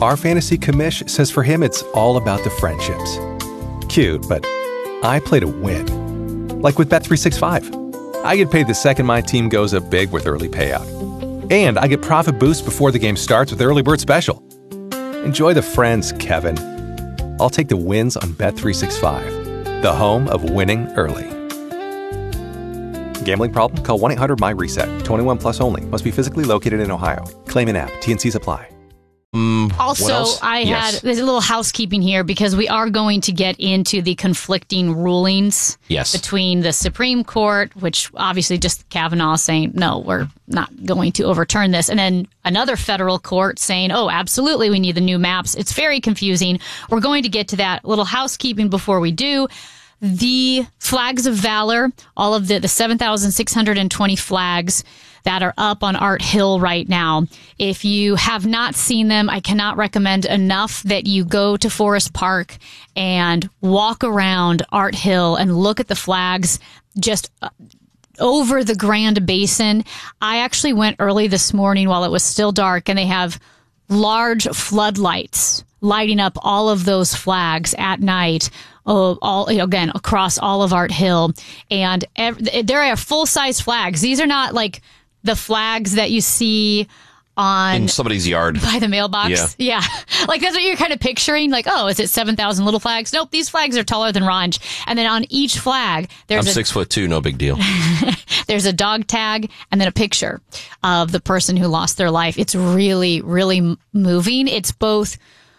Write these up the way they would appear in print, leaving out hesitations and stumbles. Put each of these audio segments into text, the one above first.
Our fantasy commish says for him it's all about the friendships. Cute, but I play to win. Like with Bet365. I get paid the second my team goes up big with early payout. And I get profit boost before the game starts with Early Bird Special. Enjoy the friends, Kevin. I'll take the wins on Bet365, the home of winning early. Gambling problem? Call 1-800-MY-RESET. 21 plus only. Must be physically located in Ohio. Claim in app. T&Cs apply. Also, there's a little housekeeping here because we are going to get into the conflicting rulings between the Supreme Court, which obviously just Kavanaugh saying, no, we're not going to overturn this. And then another federal court saying, oh, absolutely, we need the new maps. It's very confusing. We're going to get to that. Little housekeeping before we do. The flags of valor, all of the 7,620 flags that are up on Art Hill right now. If you have not seen them, I cannot recommend enough that you go to Forest Park and walk around Art Hill and look at the flags just over the Grand Basin. I actually went early this morning while it was still dark, and they have large floodlights lighting up all of those flags at night. Again, across all of Art Hill. And there are full-size flags. These are not like the flags that you see in somebody's yard by the mailbox. Yeah. Like that's what you're kind of picturing. Like, oh, is it 7,000 little flags? Nope. These flags are taller than Ranj. And then on each flag, I'm 6'2", no big deal. There's a dog tag and then a picture of the person who lost their life. It's really, really moving. It's both.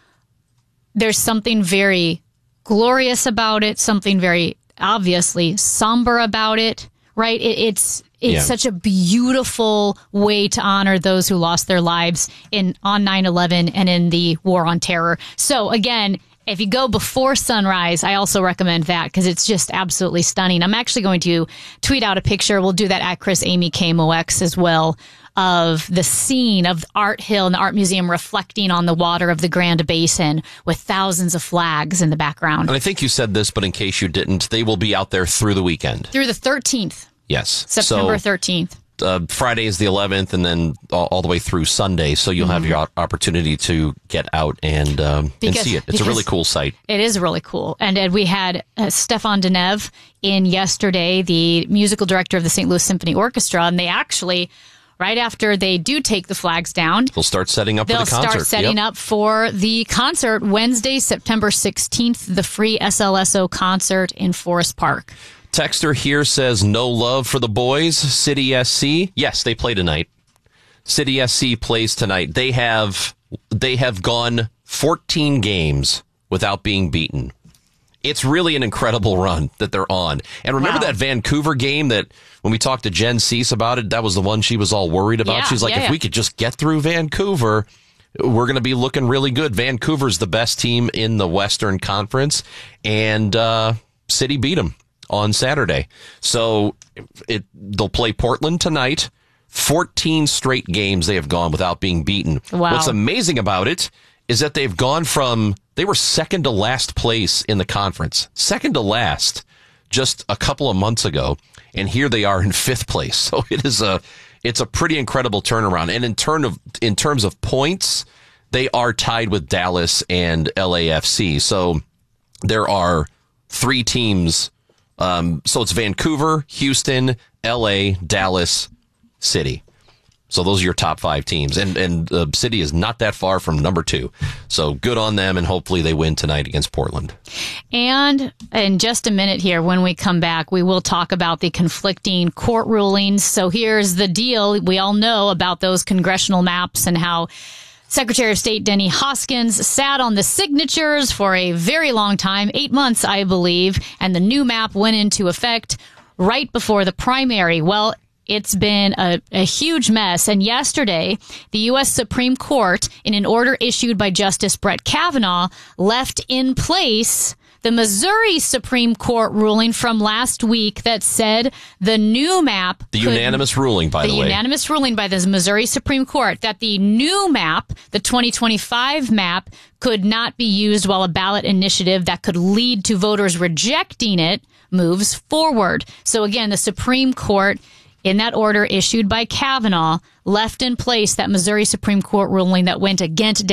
There's something very glorious about it, something very obviously somber about it, right? It's such a beautiful way to honor those who lost their lives on 9/11 and in the War on Terror. So again, if you go before sunrise, I also recommend that because it's just absolutely stunning. I'm actually going to tweet out a picture. We'll do that at Chris Amy KMOX as well, of the scene of Art Hill and the Art Museum reflecting on the water of the Grand Basin with thousands of flags in the background. And I think you said this, but in case you didn't, they will be out there through the weekend. Through the 13th. Yes. September 13th. Friday is the 11th, and then all the way through Sunday. So you'll have your opportunity to get out and see it. It's a really cool site. It is really cool. And we had Stefan Deneve in yesterday, the musical director of the St. Louis Symphony Orchestra, and they actually, right after they do take the flags down, they'll start setting up for the concert. They'll start setting up for the concert Wednesday, September 16th, the free SLSO concert in Forest Park. Texter here says, no love for the boys. City SC. Yes, they play tonight. City SC plays tonight. They have gone 14 games without being beaten. It's really an incredible run that they're on. And remember that Vancouver game that when we talked to Jen Cease about it, that was the one she was all worried about. Yeah, She's like, if we could just get through Vancouver, we're going to be looking really good. Vancouver's the best team in the Western Conference, and City beat them on Saturday. So they'll play Portland tonight. 14 straight games they have gone without being beaten. Wow. What's amazing about it is that they've gone from, they were second to last place in the conference, second to last just a couple of months ago, and here they are in fifth place. So it's a pretty incredible turnaround. And in terms of points, they are tied with Dallas and LAFC. So there are three teams. So it's Vancouver, Houston, LA, Dallas, City. So those are your top five teams. And City is not that far from number 2. So good on them, and hopefully they win tonight against Portland. And in just a minute here, when we come back, we will talk about the conflicting court rulings. So here's the deal. We all know about those congressional maps and how Secretary of State Denny Hoskins sat on the signatures for a very long time, 8 months, I believe, and the new map went into effect right before the primary. Well, it's been a huge mess. And yesterday, the U.S. Supreme Court, in an order issued by Justice Brett Kavanaugh, left in place the Missouri Supreme Court ruling from last week that said the new map... The unanimous ruling, by the way. The unanimous ruling by the Missouri Supreme Court that the new map, the 2025 map, could not be used while a ballot initiative that could lead to voters rejecting it moves forward. So again, the Supreme Court, in that order issued by Kavanaugh, left in place that Missouri Supreme Court ruling that went against